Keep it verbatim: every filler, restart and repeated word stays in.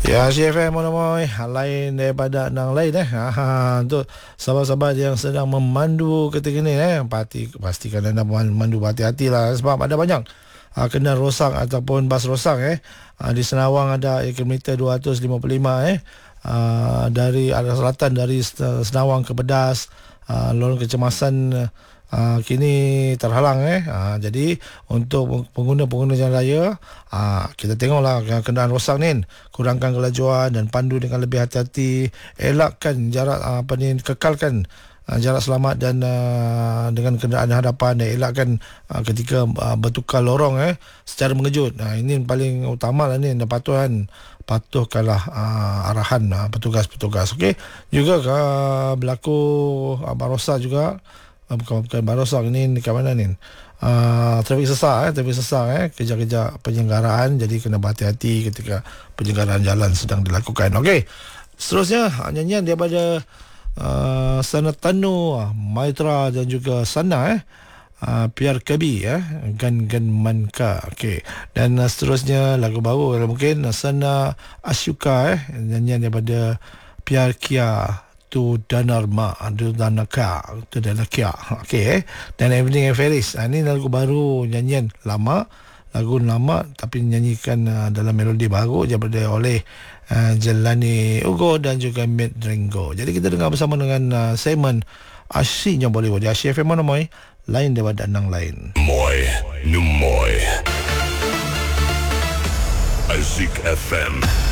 Ya, C F M monomoy lain daripada nang lain eh. Ha, untuk sahabat-sahabat yang sedang memandu ketika ni eh, pasti pastikan anda memandu berhati-hati lah, sebab ada banyak ha, kenal rosak ataupun bas rosak eh. Ha, di Senawang ada kilometer dua ratus lima puluh lima eh. Ha, dari arah selatan dari Senawang ke Pedas, ha, lorong kecemasan Uh, kini terhalang eh. Uh, jadi untuk pengguna-pengguna jalan raya, uh, kita tengoklah kenderaan rosak ni, kurangkan kelajuan dan pandu dengan lebih hati-hati, elakkan jarak uh, apa ni kekalkan uh, jarak selamat dan uh, dengan kenderaan hadapan, dan elakkan uh, ketika uh, bertukar lorong eh secara mengejut. Nah, ini paling utama lah ni, dan patuhan patuhkanlah uh, arahan uh, petugas-petugas. Okey, juga uh, berlaku uh, barosa juga. Bukan, bukan barosak ni, ni kat mana ni? Uh, trafik sesak eh, trafik sesak eh, kejar-kejar penyelenggaraan, jadi kena berhati-hati ketika penyelenggaraan jalan sedang dilakukan. Okey. Seterusnya nyanyian daripada uh, Sana Tanu, Maitra dan juga Sana eh. Uh, Piar Kabi eh, Gan Gan Manka. Okey. Dan uh, seterusnya lagu baru kalau mungkin Sana Asyuka eh, nyanyian daripada Piar Kia tu Danarma, tu Danaka, tu Danakia. Okey eh. Dan Evening Ferris. Ha, ini lagu baru, nyanyian lama, lagu lama tapi nyanyikan uh, dalam melodi baru daripada oleh uh, Jelani Ugo dan juga Matt Drengo. Jadi kita dengar bersama dengan uh, segmen Asyiknya Bollywood di Asyik F M Monomoy, lain daripada nang lain. Moy, Numoy. Asyik F M.